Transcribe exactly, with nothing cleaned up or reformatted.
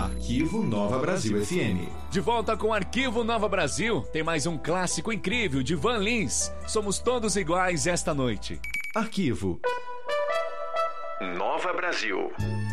Arquivo Nova Brasil F M. De volta com Arquivo Nova Brasil, tem mais um clássico incrível de Van Lins. Somos todos iguais esta noite. Arquivo Nova Brasil.